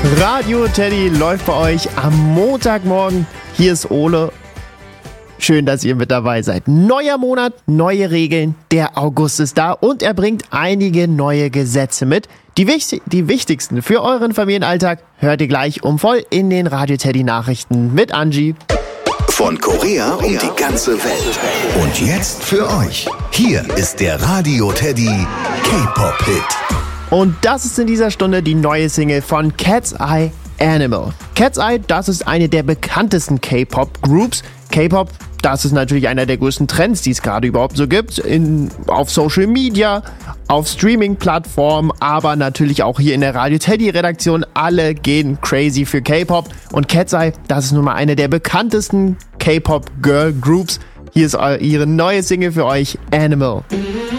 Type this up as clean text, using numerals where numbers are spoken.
Radio Teddy läuft bei euch am Montagmorgen. Hier ist Ole. Schön, dass ihr mit dabei seid. Neuer Monat, neue Regeln. Der August ist da und er bringt einige neue Gesetze mit. Die wichtigsten für euren Familienalltag hört ihr gleich voll in den Radio Teddy Nachrichten mit Angie. Von Korea um die ganze Welt. Und jetzt für euch. Hier ist der Radio Teddy K-Pop-Hit. Und das ist in dieser Stunde die neue Single von Cat's Eye, Animal. Cat's Eye, das ist eine der bekanntesten K-Pop-Groups. K-Pop, das ist natürlich einer der größten Trends, die es gerade überhaupt so gibt. Auf Social Media, auf Streaming-Plattformen, aber natürlich auch hier in der Radio Teddy-Redaktion. Alle gehen crazy für K-Pop. Und Cat's Eye, das ist nun mal eine der bekanntesten K-Pop-Girl-Groups. Hier ist ihre neue Single für euch, Animal.